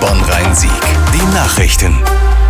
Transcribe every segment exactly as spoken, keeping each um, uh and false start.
Bonn-Rhein-Sieg. Die Nachrichten.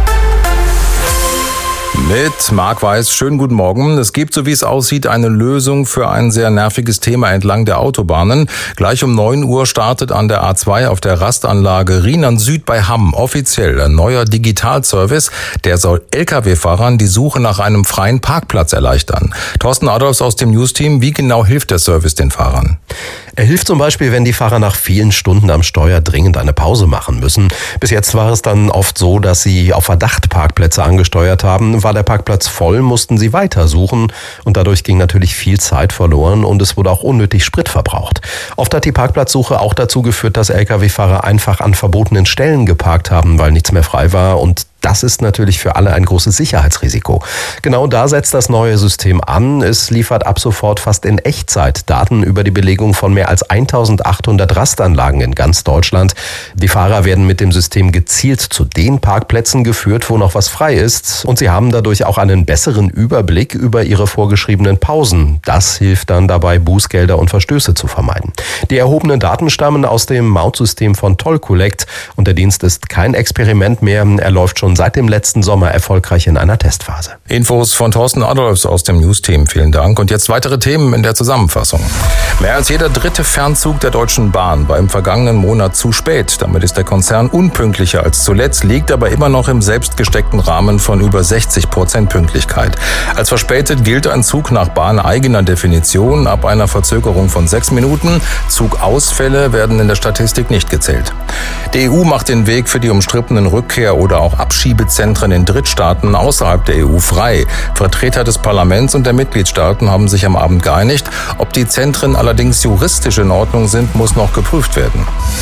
Mit Marc Weiß, schönen guten Morgen. Es gibt, so wie es aussieht, eine Lösung für ein sehr nerviges Thema entlang der Autobahnen. Gleich um neun Uhr startet an der A zwei auf der Rastanlage Rheinland Süd bei Hamm offiziell ein neuer Digitalservice. Der soll L K W-Fahrern die Suche nach einem freien Parkplatz erleichtern. Thorsten Adolfs aus dem News-Team, wie genau hilft der Service den Fahrern? Er hilft zum Beispiel, wenn die Fahrer nach vielen Stunden am Steuer dringend eine Pause machen müssen. Bis jetzt war es dann oft so, dass sie auf Verdacht Parkplätze angesteuert haben. War der Parkplatz voll, mussten sie weitersuchen und dadurch ging natürlich viel Zeit verloren und es wurde auch unnötig Sprit verbraucht. Oft hat die Parkplatzsuche auch dazu geführt, dass L K W-Fahrer einfach an verbotenen Stellen geparkt haben, weil nichts mehr frei war, und das ist natürlich für alle ein großes Sicherheitsrisiko. Genau da setzt das neue System an. Es liefert ab sofort fast in Echtzeit Daten über die Belegung von mehr als eintausendachthundert Rastanlagen in ganz Deutschland. Die Fahrer werden mit dem System gezielt zu den Parkplätzen geführt, wo noch was frei ist. Und sie haben dadurch auch einen besseren Überblick über ihre vorgeschriebenen Pausen. Das hilft dann dabei, Bußgelder und Verstöße zu vermeiden. Die erhobenen Daten stammen aus dem Mautsystem von Toll Collect. Und der Dienst ist kein Experiment mehr. Er läuft schon seit dem letzten Sommer erfolgreich in einer Testphase. Infos von Thorsten Adolfs aus dem News-Team. Vielen Dank. Und jetzt weitere Themen in der Zusammenfassung. Mehr als jeder dritte Fernzug der Deutschen Bahn war im vergangenen Monat zu spät. Damit ist der Konzern unpünktlicher als zuletzt, liegt aber immer noch im selbstgesteckten Rahmen von über sechzig Prozent Pünktlichkeit. Als verspätet gilt ein Zug nach bahneigener Definition ab einer Verzögerung von sechs Minuten. Zugausfälle werden in der Statistik nicht gezählt. Die E U macht den Weg für die umstrittenen Rückkehr- oder auch Abschiebezentren in Drittstaaten außerhalb der E U frei. Vertreter des Parlaments und der Mitgliedstaaten haben sich am Abend geeinigt. Ob die Zentren allerdings juristisch in Ordnung sind, muss noch geprüft werden.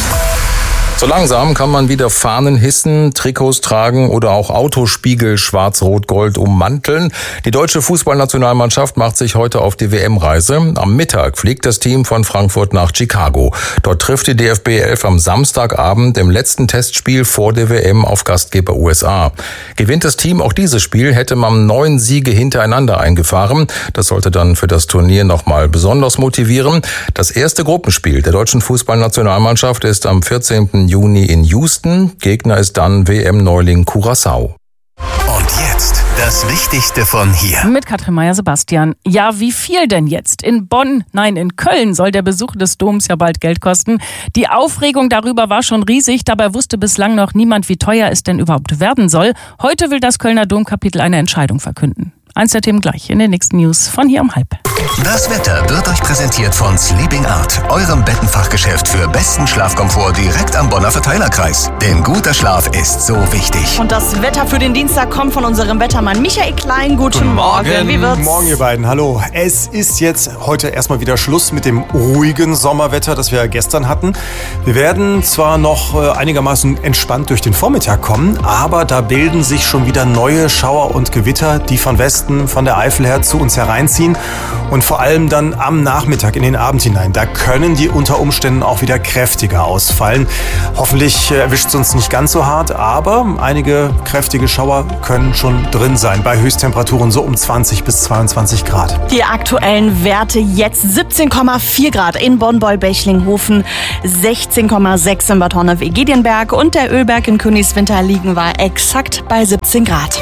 So langsam kann man wieder Fahnen hissen, Trikots tragen oder auch Autospiegel schwarz-rot-gold ummanteln. Die deutsche Fußballnationalmannschaft macht sich heute auf die W M-Reise. Am Mittag fliegt das Team von Frankfurt nach Chicago. Dort trifft die D F B elf am Samstagabend im letzten Testspiel vor der W M auf Gastgeber U S A. Gewinnt das Team auch dieses Spiel, hätte man neun Siege hintereinander eingefahren. Das sollte dann für das Turnier nochmal besonders motivieren. Das erste Gruppenspiel der deutschen Fußballnationalmannschaft ist am vierzehnten Juni in Houston. Gegner ist dann W M-Neuling Curaçao. Und jetzt das Wichtigste von hier. Mit Katrin Meyer-Sebastian. Ja, wie viel denn jetzt? In Bonn, nein, in Köln soll der Besuch des Doms ja bald Geld kosten. Die Aufregung darüber war schon riesig. Dabei wusste bislang noch niemand, wie teuer es denn überhaupt werden soll. Heute will das Kölner Domkapitel eine Entscheidung verkünden. Eins der Themen gleich in den nächsten News von hier um halb. Das Wetter wird euch präsentiert von Sleeping Art, eurem Bettenfachgeschäft für besten Schlafkomfort direkt am Bonner Verteilerkreis. Denn guter Schlaf ist so wichtig. Und das Wetter für den Dienstag kommt von unserem Wettermann Michael Klein. Guten, Guten Morgen. Morgen. Wie wird's? Guten Morgen, ihr beiden. Hallo. Es ist jetzt heute erstmal wieder Schluss mit dem ruhigen Sommerwetter, das wir gestern hatten. Wir werden zwar noch einigermaßen entspannt durch den Vormittag kommen, aber da bilden sich schon wieder neue Schauer und Gewitter, die von Westen, von der Eifel her zu uns hereinziehen. Und vor allem dann am Nachmittag in den Abend hinein. Da können die unter Umständen auch wieder kräftiger ausfallen. Hoffentlich erwischt es uns nicht ganz so hart, aber einige kräftige Schauer können schon drin sein. Bei Höchsttemperaturen so um zwanzig bis zweiundzwanzig Grad. Die aktuellen Werte jetzt siebzehn Komma vier Grad in Bonn-Beul-Bechlinghofen, sechzehn Komma sechs in Bad Honnef-Egedienberg und der Ölberg in Königswinter-Liegen war exakt bei siebzehn Grad.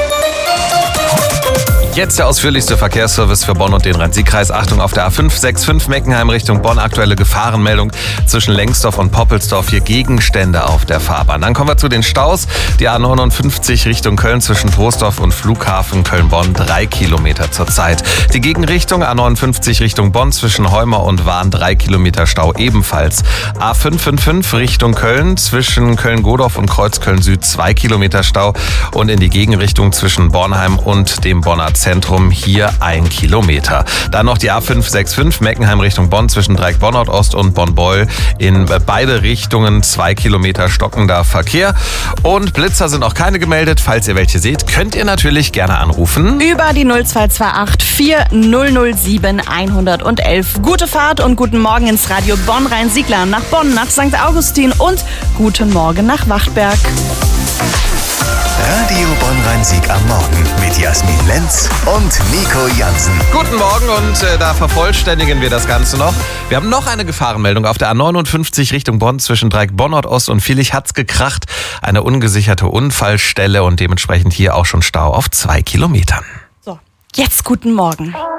Jetzt der ausführlichste Verkehrsservice für Bonn und den Rhein-Sieg-Kreis. Achtung auf der A fünf sechs fünf Meckenheim Richtung Bonn. Aktuelle Gefahrenmeldung zwischen Lengsdorf und Poppelsdorf. Hier Gegenstände auf der Fahrbahn. Dann kommen wir zu den Staus. Die A neunundfünfzig Richtung Köln zwischen Troisdorf und Flughafen Köln-Bonn. Drei Kilometer zurzeit. Die Gegenrichtung A neunundfünfzig Richtung Bonn zwischen Heuma und Wahn. Drei Kilometer Stau ebenfalls. A fünf fünf fünf Richtung Köln zwischen Köln-Godorf und Kreuzköln-Süd. Zwei Kilometer Stau. Und in die Gegenrichtung zwischen Bornheim und dem Bonner Zentrum hier ein Kilometer. Dann noch die A fünf sechs fünf Meckenheim Richtung Bonn zwischen Dreieck-Bonn-Nord-Ost und Bonn-Beul. In beide Richtungen zwei Kilometer stockender Verkehr. Und Blitzer sind auch keine gemeldet. Falls ihr welche seht, könnt ihr natürlich gerne anrufen. Über die null zwei zwei acht vier null null sieben eins eins eins. Gute Fahrt und guten Morgen ins Radio Bonn-Rhein-Siegler, nach Bonn, nach Sankt Augustin und guten Morgen nach Wachtberg. Radio Bonn-Rhein-Sieg am Morgen mit Jasmin Lenz und Nico Jansen. Guten Morgen und äh, da vervollständigen wir das Ganze noch. Wir haben noch eine Gefahrenmeldung auf der A neunundfünfzig Richtung Bonn zwischen Dreieck Bonn-Nord-Ost und Vilich hat's gekracht. Eine ungesicherte Unfallstelle und dementsprechend hier auch schon Stau auf zwei Kilometern. So, jetzt guten Morgen.